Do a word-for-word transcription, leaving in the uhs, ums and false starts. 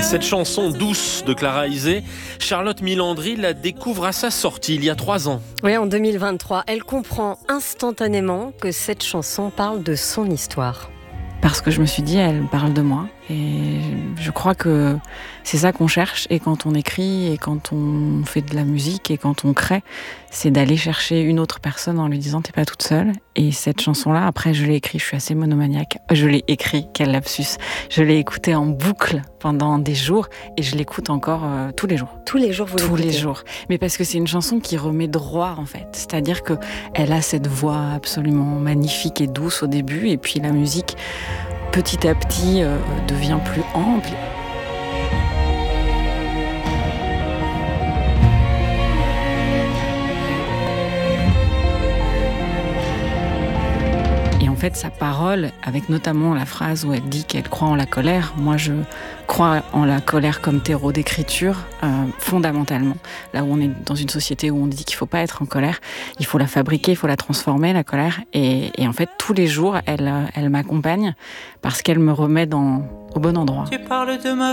Cette chanson douce de Clara Isé, Charlotte Milandry la découvre à sa sortie il y a trois ans. Oui, en deux mille vingt-trois, elle comprend instantanément que cette chanson parle de son histoire. Parce que je me suis dit, elle parle de moi. Et je crois que c'est ça qu'on cherche. Et quand on écrit, et quand on fait de la musique, et quand on crée, c'est d'aller chercher une autre personne en lui disant, t'es pas toute seule. Et cette chanson-là, après, je l'ai écrite, je suis assez monomaniaque. Je l'ai écrit, quel lapsus. Je l'ai écoutée en boucle pendant des jours, et je l'écoute encore euh, tous les jours. Tous les jours, vous Tous l'écoutez. les jours. Mais parce que c'est une chanson qui remet droit, en fait. C'est-à-dire que elle a cette voix absolument magnifique et douce au début, et puis la musique, petit à petit, euh, devient plus ample. Et en fait, sa parole, avec notamment la phrase où elle dit qu'elle croit en la colère, moi je crois en la colère comme terreau d'écriture, euh, fondamentalement. Là où on est dans une société où on dit qu'il ne faut pas être en colère, il faut la fabriquer, il faut la transformer, la colère. Et, et en fait, tous les jours, elle, elle m'accompagne parce qu'elle me remet dans, au bon endroit. Tu parles de ma